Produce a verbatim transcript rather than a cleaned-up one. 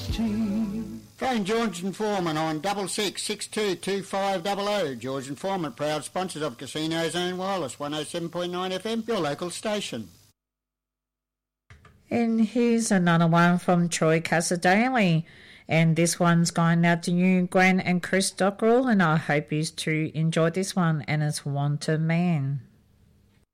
team. Phone George and Foreman on double six six two two five double oh. George and Foreman, proud sponsors of Casino Zone Wireless, one oh seven point nine F M, your local station. And here's another one from Troy Casadaley. And this one's going out to you, Gran and Chris Dockrell, and I hope you to enjoy this one, and it's Want a Man.